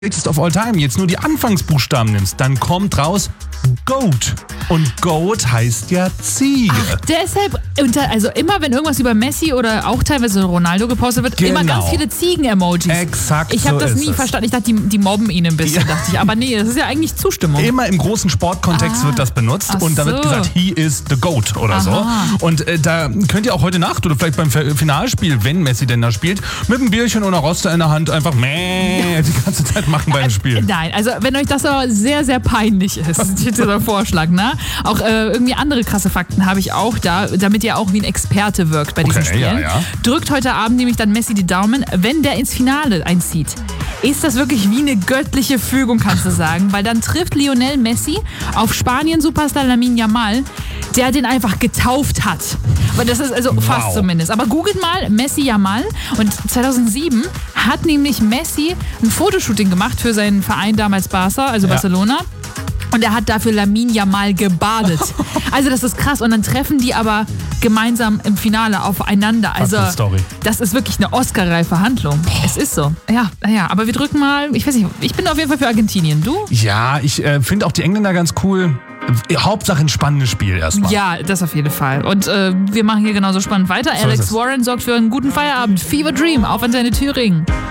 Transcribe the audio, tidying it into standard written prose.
Greatest of all time, jetzt nur die Anfangsbuchstaben nimmst, dann kommt raus GOAT. Und GOAT heißt ja Ziege. Ach, deshalb, also immer wenn irgendwas über Messi oder auch teilweise Ronaldo gepostet wird, immer ganz viele Ziegen-Emojis. Exakt. Ich habe das nie verstanden. Ich dachte, die mobben ihn ein bisschen, dachte ich. Aber nee, das ist ja eigentlich Zustimmung. Immer im großen Sportkontext wird das benutzt und da wird gesagt, he is the GOAT oder so. Und da könnt ihr auch heute Nacht oder vielleicht beim Finalspiel, wenn Messi denn da spielt, mit einem Bierchen oder Roster in der Hand einfach die ganze Zeit machen beim Spiel. Nein, also wenn euch das aber sehr, sehr peinlich ist, dieser Vorschlag, ne? Auch irgendwie andere krasse Fakten habe ich auch da, damit ihr auch wie ein Experte wirkt bei diesen Spielen. Ja. Drückt heute Abend nämlich dann Messi die Daumen, wenn der ins Finale einzieht. Ist das wirklich wie eine göttliche Fügung, kannst du sagen, weil dann trifft Lionel Messi auf Spanien-Superstar Lamine Yamal, der den einfach getauft hat. Aber das ist also fast zumindest. Aber googelt mal Messi Yamal und 2007 hat nämlich Messi ein Fotoshooting gemacht für seinen Verein damals Barca, also Barcelona. Und er hat dafür Lamine Yamal gebadet. Also das ist krass. Und dann treffen die aber gemeinsam im Finale aufeinander. Also das ist wirklich eine Oscar-reife Handlung. Es ist so. Ja, aber wir drücken mal, ich weiß nicht, ich bin auf jeden Fall für Argentinien. Du? Ja, ich finde auch die Engländer ganz cool. Hauptsache ein spannendes Spiel erstmal. Ja, das auf jeden Fall. Und wir machen hier genauso spannend weiter. Alex Warren sorgt für einen guten Feierabend. Fever Dream, auf an seine Thüringen.